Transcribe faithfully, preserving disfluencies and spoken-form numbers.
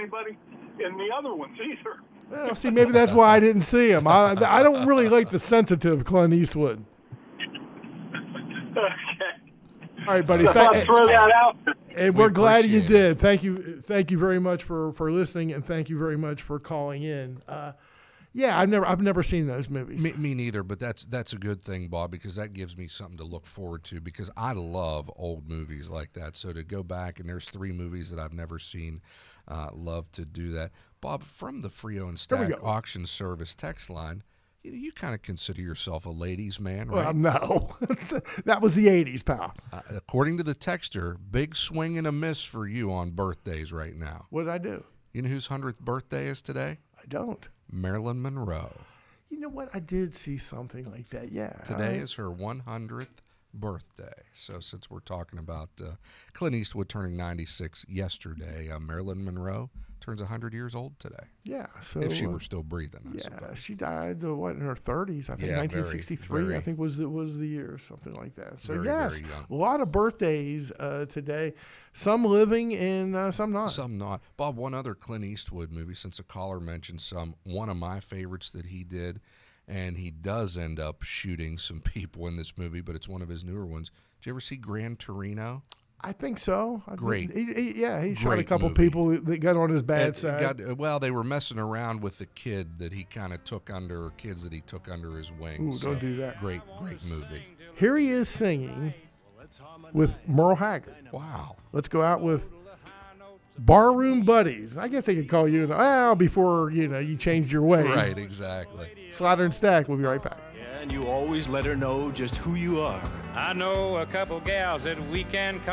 anybody in the other ones either. Well, see, maybe that's why I didn't see him. I, I don't really like the sensitive Clint Eastwood. Okay. All right, buddy. I thought I'd throw that out. And We we're glad you appreciate did. Thank you. Thank you very much for, for listening, and thank you very much for calling in. Uh, yeah, I've never I've never seen those movies. Me, me neither, but that's that's a good thing, Bob, because that gives me something to look forward to, because I love old movies like that. So to go back, and there's three movies that I've never seen, uh, love to do that. Bob, from the Frio and There we Stack go. Auction Service text line, you, you kind of consider yourself a ladies' man, Well, right? no. That was the eighties, pal. Uh, according to the texter, big swing and a miss for you on birthdays right now. What did I do? You know whose hundredth birthday is today? I don't. Marilyn Monroe. You know what? I did see something like that. Yeah. Today I- is her one hundredth birthday. So since we're talking about uh, Clint Eastwood turning ninety-six yesterday, uh, Marilyn Monroe turns one hundred years old today. Yeah. So If she uh, were still breathing, I yeah, suppose. she died uh, what in her thirties. I think Yeah, very, nineteen sixty-three. very- I think was it was the year, something like that. So Very, yes, very young. a lot of birthdays uh, today. Some living and uh, some not. Some not. Bob, one other Clint Eastwood movie, since a caller mentioned some, one of my favorites that he did, and he does end up shooting some people in this movie, but it's one of his newer ones. Did you ever see Gran Torino? I think so. I Great. Think, he, he, yeah, he shot a Great couple movie. people that got on his bad It- it side. got- well, they were messing around with the kid that he kind of took under, or kids that he took under his wing. Ooh, don't do that. Great, great movie. Here he is singing with Merle Haggard. Wow. Let's go out with Barroom Buddies. I guess they could call you, well, before, you know, you changed your ways. Right, exactly. Slider and Stack. We'll be right back. And you always let her know just who you are. I know a couple gals that we can